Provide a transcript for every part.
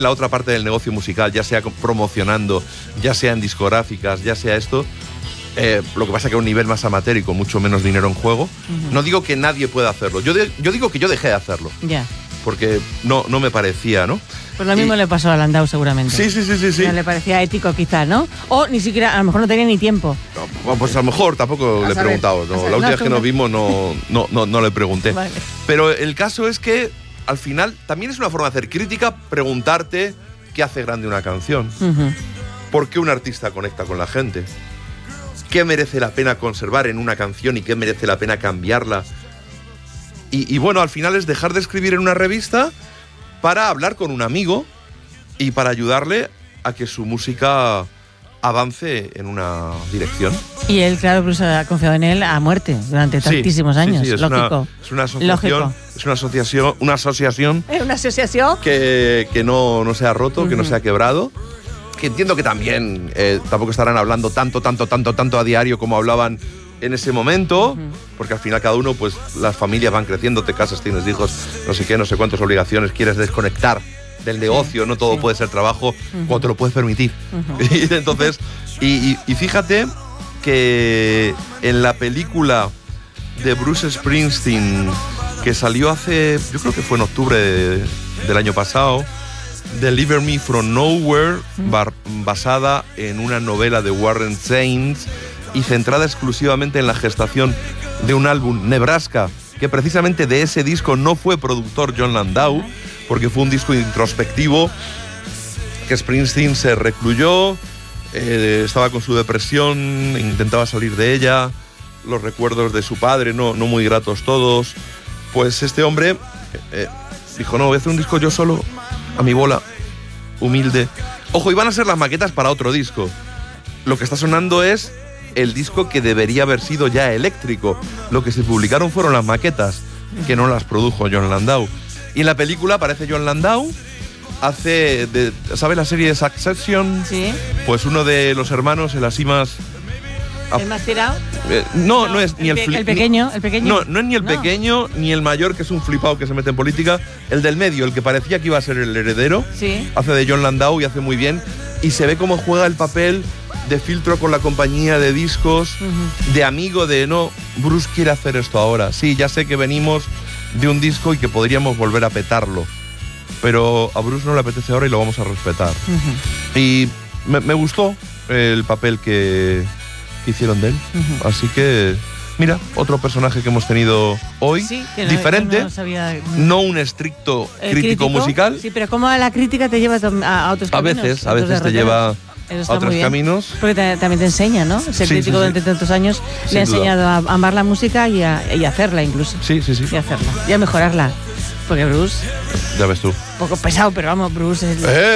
la otra parte del negocio musical, ya sea promocionando, ya sea en discográficas, ya sea esto, lo que pasa es que a un nivel más amateur y con mucho menos dinero en juego. No digo que nadie pueda hacerlo, yo digo que yo dejé de hacerlo. Ya. Porque no me parecía, ¿no? Pues lo mismo le pasó a Landau seguramente. Sí. No le parecía ético quizás, ¿no? O ni siquiera, a lo mejor no tenía ni tiempo. No, pues a lo mejor tampoco le he preguntado. No, la última vez que nos vimos no le pregunté. Vale. Pero el caso es que al final también es una forma de hacer crítica, preguntarte qué hace grande una canción. ¿Por qué un artista conecta con la gente? ¿Qué merece la pena conservar en una canción y qué merece la pena cambiarla? Y bueno, al final es dejar de escribir en una revista para hablar con un amigo y para ayudarle a que su música avance en una dirección. Y él, claro, Bruce ha confiado en él a muerte durante tantísimos años. Sí, lógico. Es una asociación. Es una asociación. ¿Una asociación? Que no se ha roto, que no se ha quebrado. Que entiendo que también tampoco estarán hablando tanto a diario como hablaban en ese momento, porque al final cada uno, pues las familias van creciendo, te casas, tienes hijos, no sé qué, no sé cuántas obligaciones, quieres desconectar del negocio, no todo puede ser trabajo cuando te lo puedes permitir. Y entonces, y fíjate que en la película de Bruce Springsteen, que salió hace, yo creo que fue en octubre del año pasado, Deliver Me From Nowhere, basada en una novela de Warren Zevon y centrada exclusivamente en la gestación de un álbum, Nebraska, que precisamente de ese disco no fue productor Jon Landau, porque fue un disco introspectivo, que Springsteen se recluyó, estaba con su depresión, intentaba salir de ella, los recuerdos de su padre, no muy gratos todos. Pues este hombre dijo, no, voy a hacer un disco yo solo, a mi bola, humilde. Ojo, iban a ser las maquetas para otro disco. Lo que está sonando es el disco que debería haber sido ya eléctrico. Lo que se publicaron fueron las maquetas, que no las produjo Jon Landau. Y en la película aparece Jon Landau, hace, ¿sabes la serie de Succession? Sí. Pues uno de los hermanos, el así más... ¿El más tirado? No es ni el pequeño. No es ni el pequeño, ni el mayor, que es un flipado que se mete en política. El del medio, el que parecía que iba a ser el heredero, hace de Jon Landau y hace muy bien. Y se ve cómo juega el papel de filtro con la compañía de discos, de amigo de, no, Bruce quiere hacer esto ahora. Sí, ya sé que venimos de un disco y que podríamos volver a petarlo, pero a Bruce no le apetece ahora y lo vamos a respetar. Y me gustó el papel que hicieron de él. Así que, mira, otro personaje que hemos tenido hoy, diferente, no un estricto crítico musical. Sí, pero ¿cómo la crítica te lleva a otros caminos? A veces te lleva a otros caminos. Porque también te enseña, ¿no? Ser crítico durante tantos años le ha enseñado a amar la música y a hacerla incluso. Sí. Y a hacerla, y a mejorarla. Porque Bruce... Ya ves tú. Un poco pesado, pero vamos, Bruce es...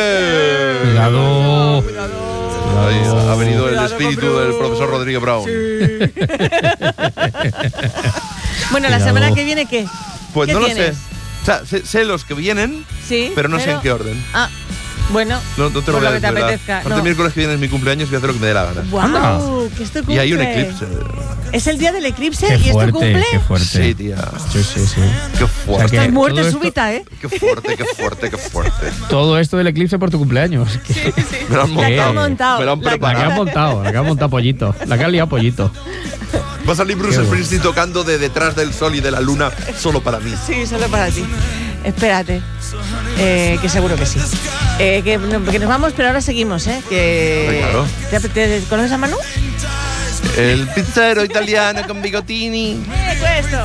¡Cuidado! Ahí ha venido el espíritu del profesor Rodríguez Brown. Sí. Bueno, la semana que viene, ¿qué? Pues ¿Qué no tienes? Lo sé. O sea, sé los que vienen, pero no sé en qué orden. Bueno, no te lo voy a decir. Lo que te apetezca. El miércoles que viene es mi cumpleaños y voy a hacer lo que me dé la gana. ¡Guau! ¿Qué es tu cumple? Y hay un eclipse. ¿Es el día del eclipse y es tu cumple? Qué fuerte. Sí, tía. Sí. Qué fuerte. O sea, estás muerte súbita, ¿eh? Qué fuerte. Todo esto del eclipse por tu cumpleaños. Sí. Me lo han montado. Me lo han preparado. La que han montado pollito. La que han liado pollito. Va a salir Bruce Springsteen tocando de detrás del sol y de la luna solo para mí. Sí, solo para ti. Espérate, que seguro que sí. Que nos vamos, pero ahora seguimos, ¿eh? Claro. ¿Te conoces a Manu? El pizzero italiano con bigotini. Questo.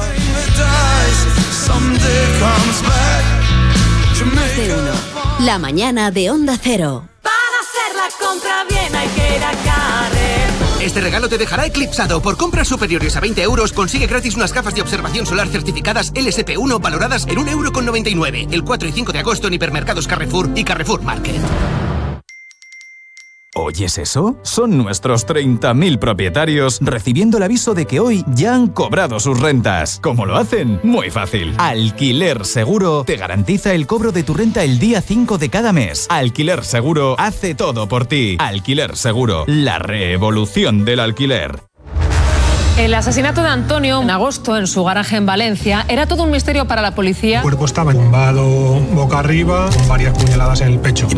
Más de uno. La mañana de Onda Cero. Para hacer la compra bien hay que ir a Carrer. Este regalo te dejará eclipsado. Por compras superiores a 20 euros, consigue gratis unas gafas de observación solar certificadas LSP1 valoradas en 1,99 €. El 4 y 5 de agosto en hipermercados Carrefour y Carrefour Market. ¿Oyes eso? Son nuestros 30.000 propietarios recibiendo el aviso de que hoy ya han cobrado sus rentas. ¿Cómo lo hacen? Muy fácil. Alquiler Seguro te garantiza el cobro de tu renta el día 5 de cada mes. Alquiler Seguro hace todo por ti. Alquiler Seguro, la revolución del alquiler. El asesinato de Antonio en agosto en su garaje en Valencia era todo un misterio para la policía. El cuerpo estaba tumbado boca arriba con varias puñaladas en el pecho.